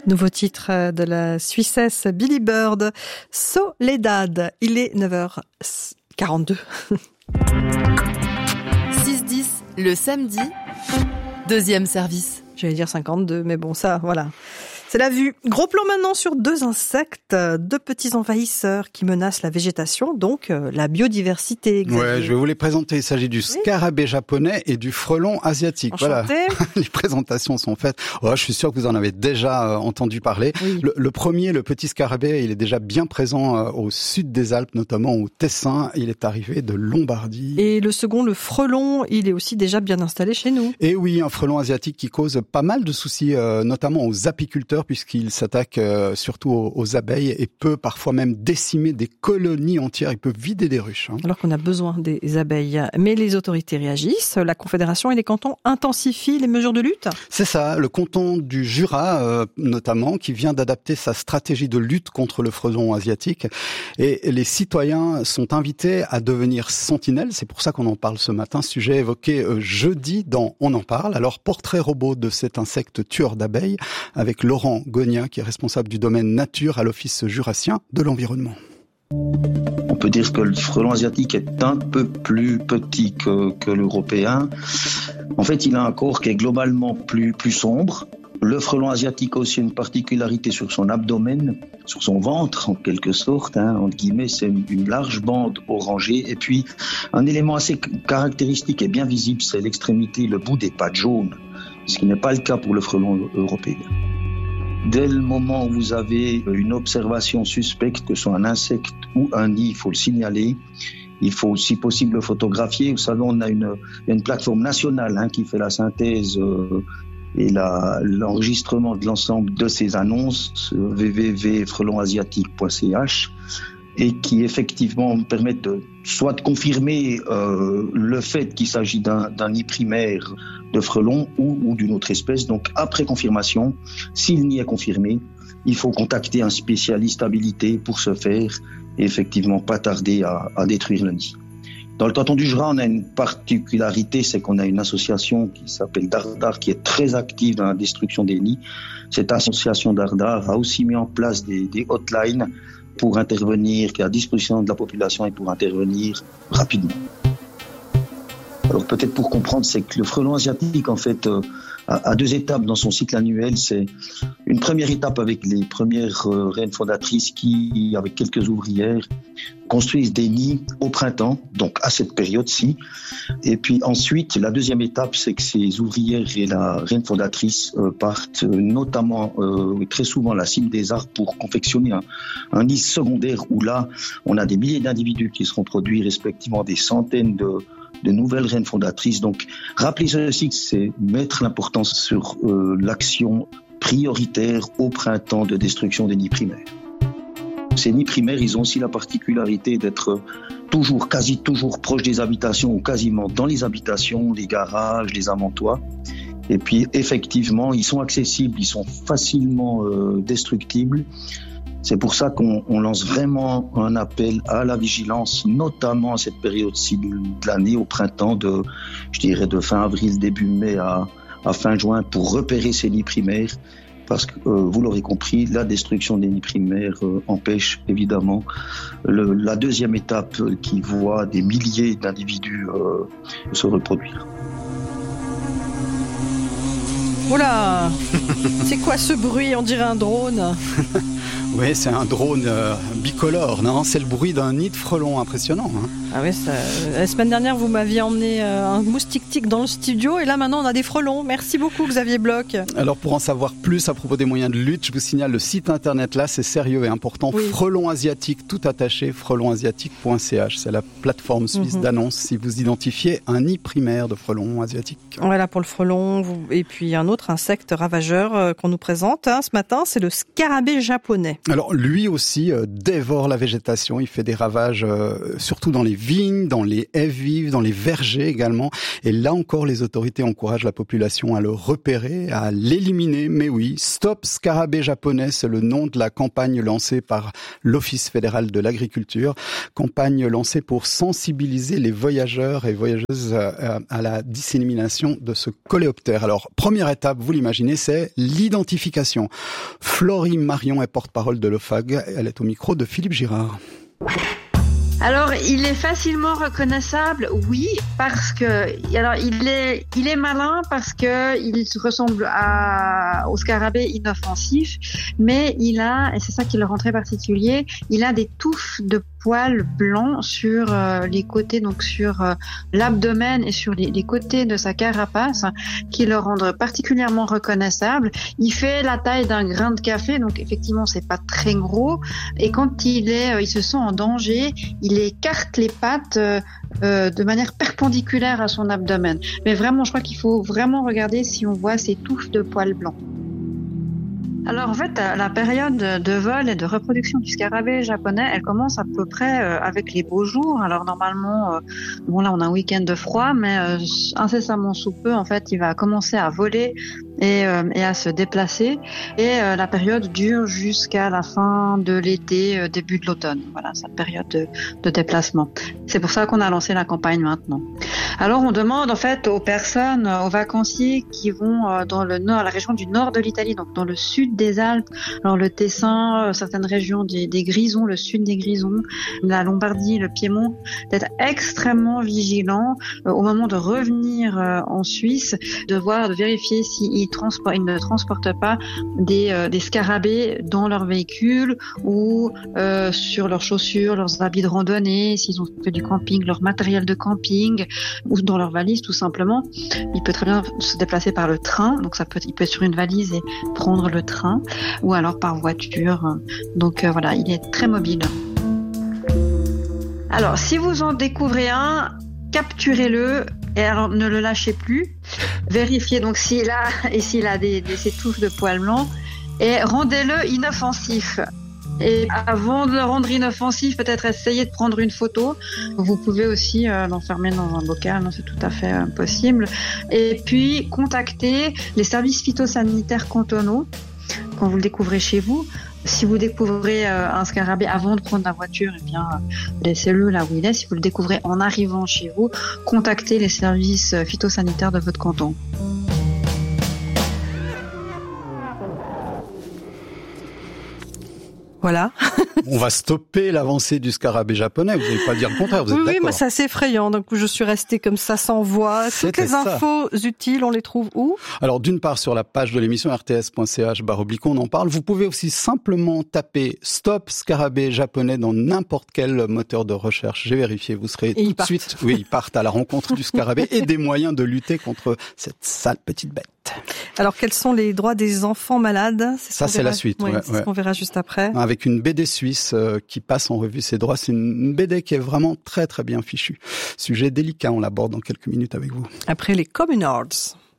Nouveau titre de la Suissesse Billy Bird, Soledad. Il est 9h42. 6-10, le samedi, deuxième service. J'allais dire 52, mais bon, ça, voilà. C'est la vue. Gros plan maintenant sur deux insectes, deux petits envahisseurs qui menacent la végétation, donc la biodiversité. Xavier. Ouais, je vais vous les présenter. Il s'agit du scarabée japonais et du frelon asiatique. Enchanté. Voilà. Les présentations sont faites. Oh, je suis sûr que vous en avez déjà entendu parler. Oui. Le premier, le petit scarabée, il est déjà bien présent au sud des Alpes, notamment au Tessin. Il est arrivé de Lombardie. Et le second, le frelon, il est aussi déjà bien installé chez nous. Et oui, un frelon asiatique qui cause pas mal de soucis, notamment aux apiculteurs, puisqu'il s'attaque surtout aux abeilles et peut parfois même décimer des colonies entières. Il peut vider des ruches. Alors qu'on a besoin des abeilles. Mais les autorités réagissent. La Confédération et les cantons intensifient les mesures de lutte. C'est ça, le canton du Jura notamment, qui vient d'adapter sa stratégie de lutte contre le frelon asiatique. Et les citoyens sont invités à devenir sentinelles. C'est pour ça qu'on en parle ce matin. Sujet évoqué jeudi dans On en parle. Alors, portrait robot de cet insecte tueur d'abeilles avec Laurent Gogna, qui est responsable du domaine nature à l'Office jurassien de l'environnement. On peut dire que le frelon asiatique est un peu plus petit que l'européen. En fait, il a un corps qui est globalement plus sombre. Le frelon asiatique a aussi une particularité sur son abdomen, sur son ventre en quelque sorte, entre guillemets, c'est une large bande orangée. Et puis, un élément assez caractéristique et bien visible, c'est l'extrémité, le bout des pattes jaunes, ce qui n'est pas le cas pour le frelon européen. Dès le moment où vous avez une observation suspecte, que ce soit un insecte ou un nid, il faut le signaler. Il faut, si possible, le photographier. Vous savez, on a une plateforme nationale qui fait la synthèse et l'enregistrement de l'ensemble de ces annonces, www.frelonasiatique.ch, et qui effectivement permettent soit de confirmer le fait qu'il s'agit d'un nid primaire de frelon ou d'une autre espèce. Donc après confirmation, s'il nid est confirmé, il faut contacter un spécialiste habilité pour ce faire et effectivement pas tarder à détruire le nid. Dans le canton du Jura, on a une particularité, c'est qu'on a une association qui s'appelle Dardar, qui est très active dans la destruction des nids. Cette association Dardar a aussi mis en place des hotlines pour intervenir, qui est à disposition de la population et pour intervenir rapidement. Alors peut-être pour comprendre, c'est que le frelon asiatique, en fait, a deux étapes dans son cycle annuel. C'est une première étape avec les premières reines fondatrices qui, avec quelques ouvrières, construisent des nids au printemps, donc à cette période-ci. Et puis ensuite, la deuxième étape, c'est que ces ouvrières et la reine fondatrice partent notamment, très souvent, à la cime des arbres pour confectionner un nid secondaire où là, on a des milliers d'individus qui seront produits, respectivement des centaines de nouvelles reines fondatrices. Donc, rappelez ceci, que c'est mettre l'importance sur l'action prioritaire au printemps de destruction des nids primaires. Ces nids primaires, ils ont aussi la particularité d'être quasi toujours proches des habitations ou quasiment dans les habitations, les garages, les amontoirs. Et puis, effectivement, ils sont accessibles, ils sont facilement destructibles. C'est pour ça qu'on lance vraiment un appel à la vigilance, notamment à cette période-ci de l'année, au printemps, de fin avril, début mai à fin juin, pour repérer ces nids primaires. Parce que, vous l'aurez compris, la destruction des nids primaires empêche évidemment la deuxième étape qui voit des milliers d'individus se reproduire. Oula, c'est quoi ce bruit? On dirait un drone. Oui, c'est un drone bicolore, non? C'est le bruit d'un nid de frelons, impressionnant. Ah oui, la semaine dernière, vous m'aviez emmené un moustique-tique dans le studio et là, maintenant, on a des frelons. Merci beaucoup, Xavier Bloch. Alors, pour en savoir plus à propos des moyens de lutte, je vous signale le site internet, là, c'est sérieux et important. Oui. Frelon asiatique, tout attaché, frelonasiatique.ch. C'est la plateforme suisse d'annonce si vous identifiez un nid primaire de frelons asiatiques. Voilà pour le frelon. Et puis, un autre insecte ravageur qu'on nous présente ce matin, c'est le scarabée japonais. Alors lui aussi dévore la végétation, il fait des ravages surtout dans les vignes, dans les haies vives, dans les vergers également. Et là encore, les autorités encouragent la population à le repérer, à l'éliminer. Mais oui, Stop Scarabée japonais, c'est le nom de la campagne lancée par l'Office fédéral de l'agriculture. Campagne lancée pour sensibiliser les voyageurs et voyageuses à la dissémination de ce coléoptère. Alors, première étape, vous l'imaginez, c'est l'identification. Florie Marion est porte-parole de l'OFAG. Elle est au micro de Philippe Girard. Alors, il est facilement reconnaissable, oui, parce que, alors, il est malin parce que il ressemble au scarabée inoffensif, mais il a, et c'est ça qui le rend très particulier, il a des touffes de poils blancs sur les côtés, donc sur l'abdomen et sur les côtés de sa carapace, qui le rendent particulièrement reconnaissable. Il fait la taille d'un grain de café, donc effectivement, c'est pas très gros, et quand il se sent en danger, il écarte les pattes de manière perpendiculaire à son abdomen. Mais vraiment, je crois qu'il faut vraiment regarder si on voit ces touffes de poils blancs. Alors en fait, la période de vol et de reproduction du scarabée japonais, elle commence à peu près avec les beaux jours. Alors normalement, bon là on a un week-end de froid, mais incessamment sous peu, en fait, il va commencer à voler et à se déplacer. Et la période dure jusqu'à la fin de l'été, début de l'automne. Voilà, cette période de déplacement. C'est pour ça qu'on a lancé la campagne maintenant. Alors on demande en fait aux personnes, aux vacanciers qui vont dans le nord, la région du nord de l'Italie, donc dans le sud des Alpes, alors le Tessin, certaines régions des Grisons, le sud des Grisons, la Lombardie, le Piémont, d'être extrêmement vigilants au moment de revenir en Suisse, de vérifier s'ils ne transportent pas des scarabées dans leur véhicule ou sur leurs chaussures, leurs habits de randonnée, s'ils ont fait du camping, leur matériel de camping ou dans leur valise tout simplement. Il peut très bien se déplacer par le train, donc il peut être sur une valise et prendre le train, ou alors par voiture. Donc voilà, il est très mobile. Alors, si vous en découvrez un, capturez-le et alors ne le lâchez plus. Vérifiez donc s'il a ces touffes de poils blancs et rendez-le inoffensif. Et avant de le rendre inoffensif, peut-être essayer de prendre une photo. Vous pouvez aussi l'enfermer dans un bocal, c'est tout à fait possible. Et puis, contactez les services phytosanitaires cantonaux quand vous le découvrez chez vous. Si vous découvrez un scarabée avant de prendre la voiture, eh bien, laissez-le là où il est. Si vous le découvrez en arrivant chez vous, contactez les services phytosanitaires de votre canton. Voilà. On va stopper l'avancée du scarabée japonais. Vous n'allez pas dire le contraire, vous êtes d'accord? Oui, mais c'est assez effrayant. Donc, je suis restée comme ça sans voix. Toutes les infos utiles, on les trouve où? Alors, d'une part, sur la page de l'émission rts.ch/on en parle. Vous pouvez aussi simplement taper Stop Scarabée japonais dans n'importe quel moteur de recherche. J'ai vérifié, vous serez tout de suite. Oui, ils partent à la rencontre du scarabée et des moyens de lutter contre cette sale petite bête. Alors, quels sont les droits des enfants malades? C'est la suite. Ouais, c'est ce qu'on verra juste après. Avec une BD suisse qui passe en revue ses droits. C'est une BD qui est vraiment très très bien fichue. Sujet délicat, on l'aborde dans quelques minutes avec vous. Après les Communards.